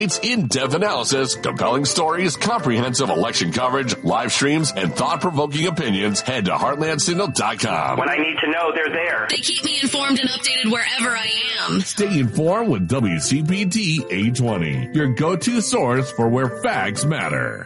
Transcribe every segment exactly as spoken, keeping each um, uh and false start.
It's in-depth analysis, compelling stories, comprehensive election coverage, live streams, and thought-provoking opinions. Head to heartland signal dot com. When I need to know, they're there. They keep me informed and updated wherever I am. Stay informed with W C P T eight twenty, your go-to source for where facts matter.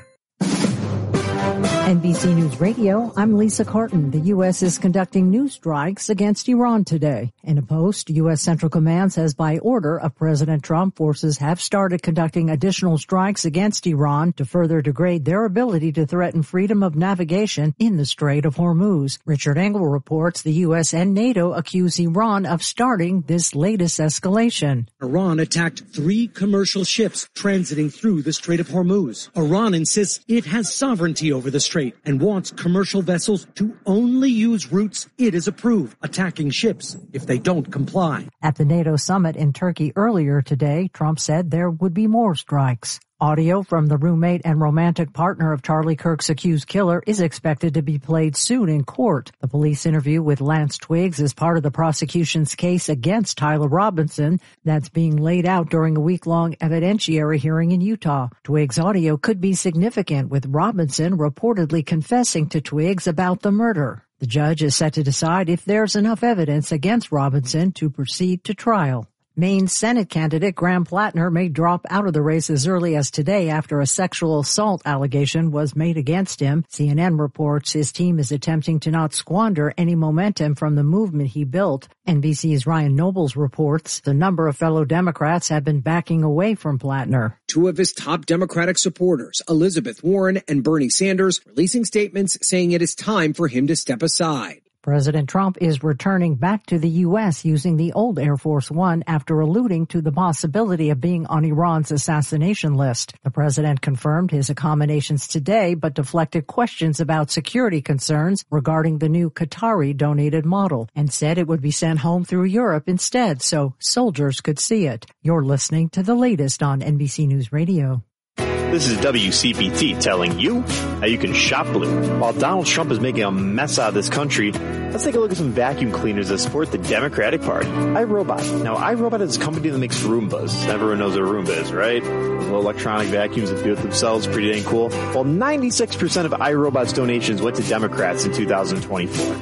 N B C News Radio, I'm Lisa Carton. The U S is conducting new strikes against Iran today. In a post, U S Central Command says by order of President Trump, forces have started conducting additional strikes against Iran to further degrade their ability to threaten freedom of navigation in the Strait of Hormuz. Richard Engel reports the U S and NATO accuse Iran of starting this latest escalation. Iran attacked three commercial ships transiting through the Strait of Hormuz. Iran insists it has sovereignty over the strait and wants commercial vessels to only use routes it has approved, attacking ships if they don't comply. At the NATO summit in Turkey earlier today, Trump said there would be more strikes. Audio from the roommate and romantic partner of Charlie Kirk's accused killer is expected to be played soon in court. The police interview with Lance Twiggs is part of the prosecution's case against Tyler Robinson that's being laid out during a week-long evidentiary hearing in Utah. Twiggs' audio could be significant, with Robinson reportedly confessing to Twiggs about the murder. The judge is set to decide if there's enough evidence against Robinson to proceed to trial. Maine Senate candidate Graham Plattner may drop out of the race as early as today after a sexual assault allegation was made against him. C N N reports his team is attempting to not squander any momentum from the movement he built. N B C's Ryan Nobles reports the number of fellow Democrats have been backing away from Plattner. Two of his top Democratic supporters, Elizabeth Warren and Bernie Sanders, releasing statements saying it is time for him to step aside. President Trump is returning back to the U S using the old Air Force One after alluding to the possibility of being on Iran's assassination list. The president confirmed his accommodations today, but deflected questions about security concerns regarding the new Qatari-donated model and said it would be sent home through Europe instead so soldiers could see it. You're listening to the latest on N B C News Radio. This is W C P T telling you how you can shop blue. While Donald Trump is making a mess out of this country, let's take a look at some vacuum cleaners that support the Democratic Party. iRobot. Now, iRobot is a company that makes Roombas. Everyone knows what a Roomba is, right? Little electronic vacuums that do it themselves. Pretty dang cool. Well, ninety-six percent of iRobot's donations went to Democrats in two thousand twenty-four.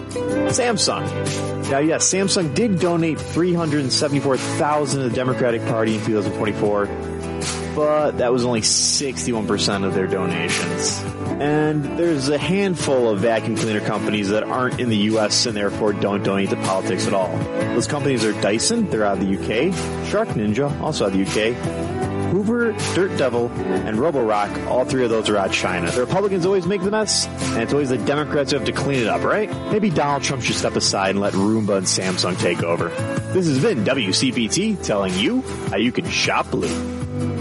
Samsung. Now, yes, Samsung did donate three hundred seventy-four thousand dollars to the Democratic Party in two thousand twenty-four. But that was only sixty-one percent of their donations. And there's a handful of vacuum cleaner companies that aren't in the U S and therefore don't donate to politics at all. Those companies are Dyson, they're out of the U K, Shark Ninja, also out of the U K, Hoover, Dirt Devil, and Roborock, all three of those are out of China. The Republicans always make the mess, and it's always the Democrats who have to clean it up, right? Maybe Donald Trump should step aside and let Roomba and Samsung take over. This has been W C P T telling you how you can shop blue.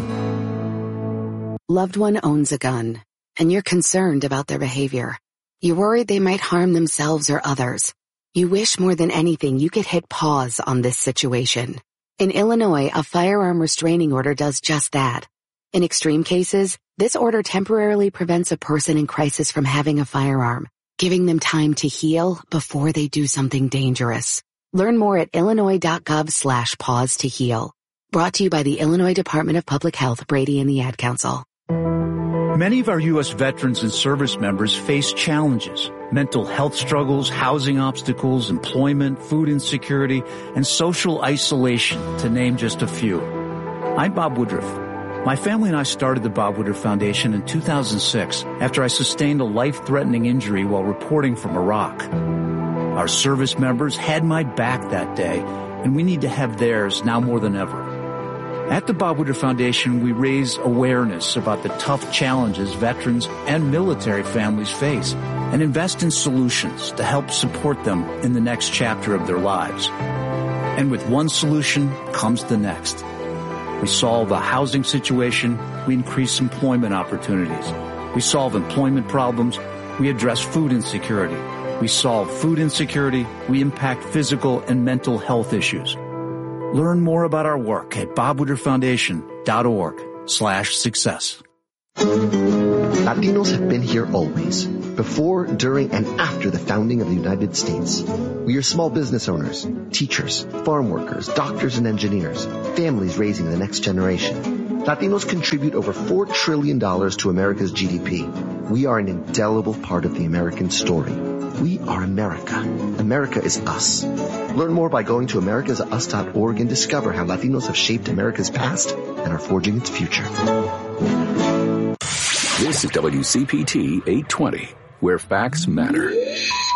Loved one owns a gun, and you're concerned about their behavior. You're worried they might harm themselves or others. You wish more than anything you could hit pause on this situation. In Illinois, a firearm restraining order does just that. In extreme cases, this order temporarily prevents a person in crisis from having a firearm, giving them time to heal before they do something dangerous. Learn more at illinois.gov slash pause to heal. Brought to you by the Illinois Department of Public Health, Brady and the Ad Council. Many of our U S veterans and service members face challenges, mental health struggles, housing obstacles, employment, food insecurity, and social isolation, to name just a few. I'm Bob Woodruff. My family and I started the Bob Woodruff Foundation in two thousand six after I sustained a life-threatening injury while reporting from Iraq. Our service members had my back that day, and we need to have theirs now more than ever. At the Bob Woodruff Foundation, we raise awareness about the tough challenges veterans and military families face and invest in solutions to help support them in the next chapter of their lives. And with one solution comes the next. We solve a housing situation, we increase employment opportunities. We solve employment problems, we address food insecurity. We solve food insecurity, we impact physical and mental health issues. Learn more about our work at bobwoodrufffoundation.org slash success. Latinos have been here always, before, during, and after the founding of the United States. We are small business owners, teachers, farm workers, doctors and engineers, families raising the next generation. Latinos contribute over four trillion dollars to America's G D P. We are an indelible part of the American story. We are America. America is us. Learn more by going to americas us dot org and discover how Latinos have shaped America's past and are forging its future. This is W C P T eight twenty, where facts matter.